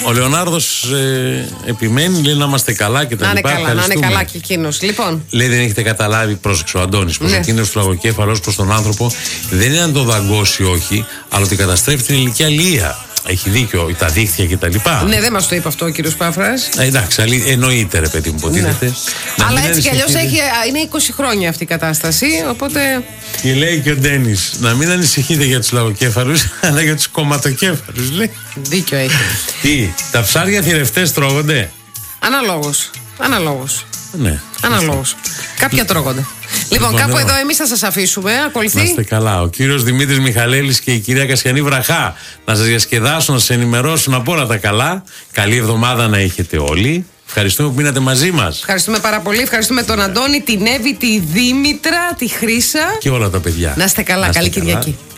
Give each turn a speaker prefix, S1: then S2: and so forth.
S1: Ο Λεωνάρδος επιμένει, λέει να είμαστε καλά και τα λοιπά.
S2: Να είναι καλά και εκείνος. Λοιπόν.
S1: Λέει δεν έχετε καταλάβει, πρόσεξε ο Αντώνης, πως ο κίνδυνος του λαγοκέφαλος προς τον άνθρωπο δεν είναι αν το δαγκώσει όχι, αλλά ότι καταστρέφει την ηλική αλληλεία. Έχει δίκιο, τα δίχτυα και τα λοιπά.
S2: Ναι, δεν μας το είπε αυτό ο κύριος Πάφρας.
S1: Εντάξει, εννοείται ρε παιδί μου, υποτίθεται.
S2: Ναι. Αλλά έτσι κι αλλιώς είναι 20 χρόνια αυτή η κατάσταση, οπότε.
S1: Και λέει και ο Ντένις, να μην ανησυχείτε για τους λαγοκέφαλους, αλλά για τους κομματοκέφαλους, λέει.
S2: Δίκιο έχει.
S1: Τι, τα ψάρια θηρευτές τρώγονται?
S2: Αναλόγως.
S1: Ναι.
S2: Αναλόγως. Κάποια τρώγονται. Λοιπόν, κάπου εδώ εμείς θα σας αφήσουμε. Ακολουθεί.
S1: Να είστε καλά. Ο κύριος Δημήτρης Μιχαλέλης και η κυρία Κασιανή Βραχά να σας διασκεδάσουν, να σας ενημερώσουν από όλα τα καλά. Καλή εβδομάδα να έχετε όλοι. Ευχαριστούμε που μείνατε μαζί μας.
S2: Ευχαριστούμε πάρα πολύ. Ευχαριστούμε τον Αντώνη, την Εύη, τη Δήμητρα, τη Χρύσα
S1: και όλα τα παιδιά.
S2: Να είστε καλά. Καλή Κυριακή.